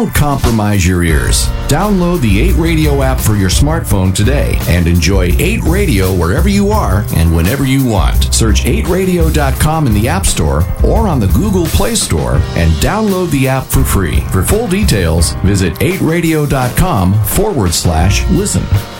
Don't compromise your ears. Download the 8 Radio app for your smartphone today and enjoy 8 Radio wherever you are and whenever you want. Search 8radio.com in the App Store or on the Google Play Store and download the app for free. For full details, visit 8radio.com/listen.